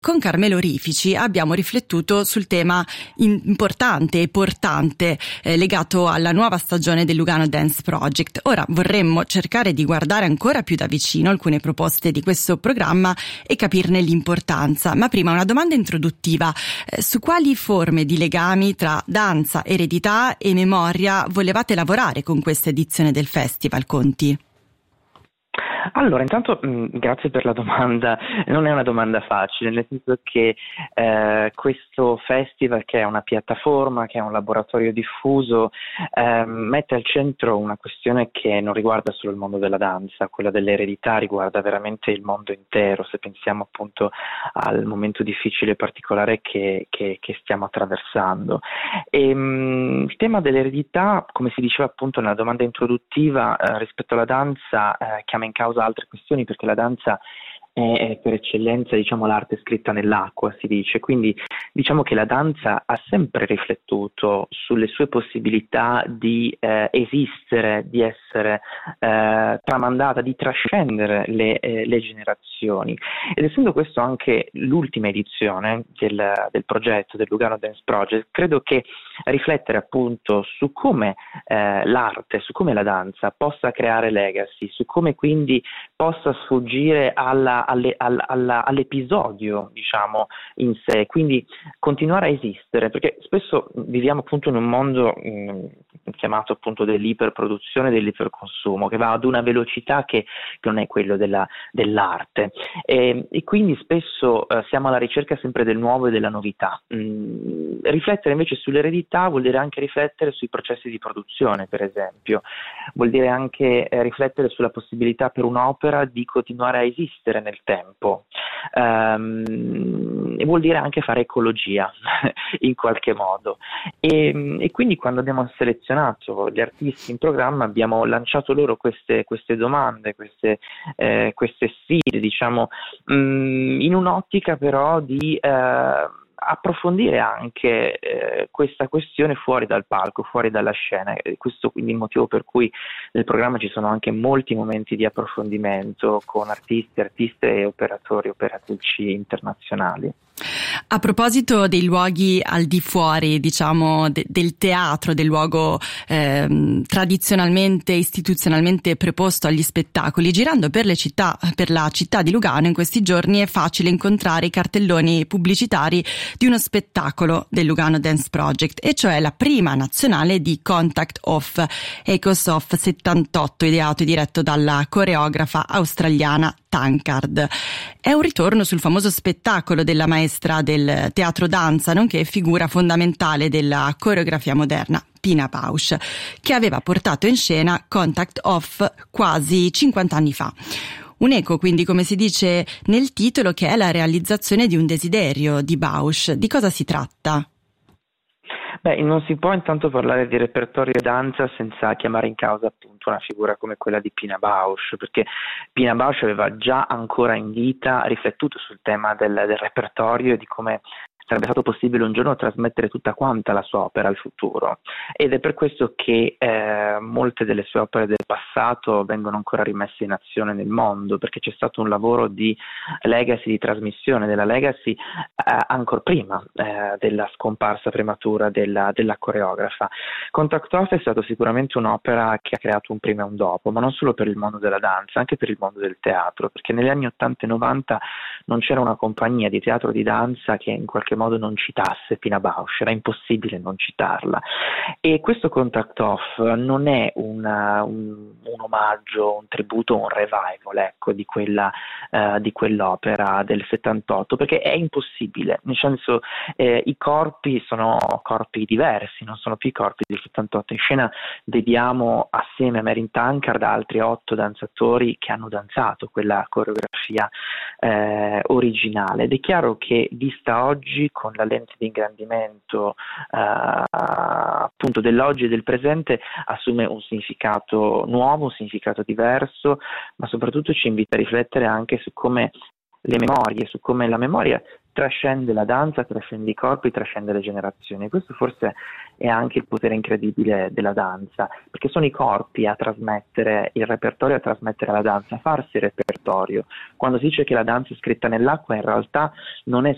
Con Carmelo Rifici abbiamo riflettuto sul tema importante e portante legato alla nuova stagione del Lugano Dance Project. Ora vorremmo cercare di guardare ancora più da vicino alcune proposte di questo programma e capirne l'importanza. Ma prima una domanda introduttiva. Su quali forme di legami tra danza, eredità e memoria volevate lavorare con questa edizione del Festival, Conti? Allora, intanto grazie per la domanda. Non è una domanda facile, nel senso che questo festival, che è una piattaforma, che è un laboratorio diffuso, mette al centro una questione che non riguarda solo il mondo della danza, quella dell'eredità riguarda veramente il mondo intero, se pensiamo appunto al momento difficile e particolare che stiamo attraversando. Il tema dell'eredità, come si diceva appunto nella domanda introduttiva, rispetto alla danza, chiama in causa altre questioni, perché la danza è per eccellenza, diciamo, l'arte scritta nell'acqua, si dice. Quindi diciamo che la danza ha sempre riflettuto sulle sue possibilità di esistere, di essere tramandata, di trascendere le generazioni. Ed essendo questo anche l'ultima edizione del progetto, del Lugano Dance Project, credo che riflettere appunto su come l'arte, su come la danza possa creare legacy, su come quindi possa sfuggire all'episodio, diciamo, in sé, quindi continuare a esistere, perché spesso viviamo appunto in un mondo chiamato appunto dell'iperproduzione, dell'iperconsumo, che va ad una velocità che non è quello dell'arte, e quindi spesso siamo alla ricerca sempre del nuovo e della novità. Riflettere invece sull'eredità vuol dire anche riflettere sui processi di produzione, per esempio, vuol dire anche riflettere sulla possibilità per un'opera di continuare a esistere nel tempo, e vuol dire anche fare ecologia in qualche modo, e quindi quando abbiamo selezionato gli artisti in programma abbiamo lanciato loro queste domande, queste sfide, diciamo, in un'ottica però di approfondire anche questa questione fuori dal palco, fuori dalla scena. Questo quindi è il motivo per cui nel programma ci sono anche molti momenti di approfondimento con artisti, artiste e operatrici internazionali. A proposito dei luoghi al di fuori, diciamo, del teatro, del luogo tradizionalmente, istituzionalmente preposto agli spettacoli, girando per la città di Lugano in questi giorni è facile incontrare i cartelloni pubblicitari di uno spettacolo del Lugano Dance Project, e cioè la prima nazionale di Contact Off, Echoes of 78, ideato e diretto dalla coreografa australiana Tankard. È un ritorno sul famoso spettacolo della maestra del teatro danza, nonché figura fondamentale della coreografia moderna, Pina Bausch, che aveva portato in scena Contact Off quasi 50 anni fa. Un eco, quindi, come si dice nel titolo, che è la realizzazione di un desiderio di Bausch. Di cosa si tratta? Beh, non si può intanto parlare di repertorio danza senza chiamare in causa appunto una figura come quella di Pina Bausch, perché Pina Bausch aveva già ancora in vita riflettuto sul tema del repertorio e di come sarebbe stato possibile un giorno trasmettere tutta quanta la sua opera al futuro, ed è per questo che molte delle sue opere del passato vengono ancora rimesse in azione nel mondo, perché c'è stato un lavoro di legacy, di trasmissione della legacy ancora prima della scomparsa prematura della coreografa. Contact Off è stato sicuramente un'opera che ha creato un prima e un dopo, ma non solo per il mondo della danza, anche per il mondo del teatro, perché negli anni 80 e 90 non c'era una compagnia di teatro di danza che in qualche modo non citasse Pina Bausch, era impossibile non citarla. E questo Contact Off non è un omaggio, un tributo, un revival, ecco, di quell'opera del 78, perché è impossibile, nel senso i corpi sono corpi diversi, non sono più i corpi del 78. In scena vediamo assieme a Merin Tankard altri 8 danzatori che hanno danzato quella coreografia originale, ed è chiaro che vista oggi con la lente di ingrandimento appunto dell'oggi e del presente assume un significato nuovo, un significato diverso, ma soprattutto ci invita a riflettere anche su come le memorie, su come la memoria trascende la danza, trascende i corpi, trascende le generazioni. Questo forse è anche il potere incredibile della danza, perché sono i corpi a trasmettere il repertorio, a trasmettere la danza, a farsi repertorio. Quando si dice che la danza è scritta nell'acqua, in realtà non è